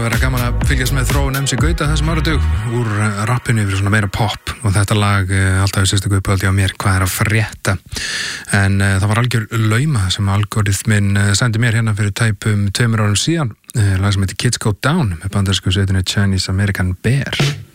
vera gaman að fylgjast með þróun MC Gauta þessum áratug úr rappinu yfir svona meira pop og þetta lag alltaf í sérstakur uppáldi á mér hvað að frétta en það var algjör lauma sem algoritminn sendi mér hérna fyrir tæpum 2 árum síðan lag sem heitir Kids Go Down með bandarísku sveitinu Chinese American Bear